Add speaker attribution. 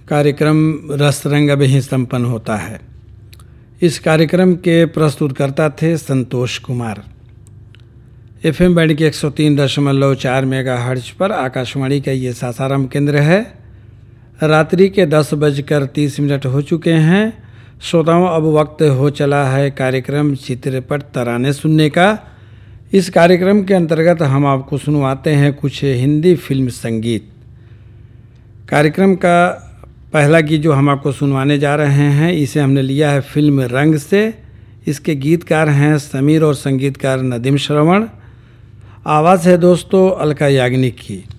Speaker 1: कार्यक्रम रस रंग अब ही संपन्न होता है। इस कार्यक्रम के प्रस्तुतकर्ता थे संतोष कुमार। एफएम बैंड के 103.4 मेगाहर्ट्ज पर आकाशवाणी का ये सासाराम केंद्र है। रात्रि के 10:30 हो चुके हैं। श्रोताओं, अब वक्त हो चला है कार्यक्रम चित्रपट तराने सुनने का। इस कार्यक्रम के अंतर्गत हम आपको सुनवाते हैं कुछ हिंदी फिल्म संगीत। कार्यक्रम का पहला गीत जो हम आपको सुनवाने जा रहे हैं, इसे हमने लिया है फिल्म रंग से। इसके गीतकार हैं समीर और संगीतकार नदीम श्रवण। आवाज़ है दोस्तों अलका याग्निक की।